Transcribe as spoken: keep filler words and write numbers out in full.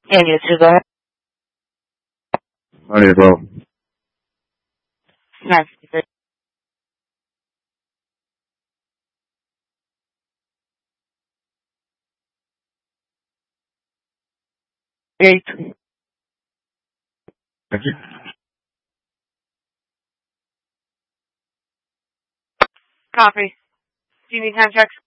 Yeah, you two go ahead. Honey, bro. Nice. Eight. Thank you. Copy. Do you need time checks?